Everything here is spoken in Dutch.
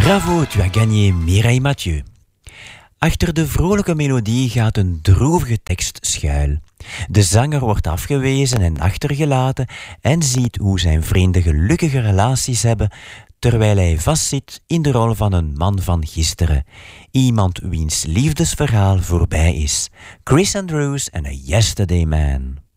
Bravo, tu as gagné, Mireille Mathieu. Achter de vrolijke melodie gaat een droevige tekst schuil. De zanger wordt afgewezen en achtergelaten en ziet hoe zijn vrienden gelukkige relaties hebben, terwijl hij vastzit in de rol van een man van gisteren. Iemand wiens liefdesverhaal voorbij is. Chris Andrews en A Yesterday Man.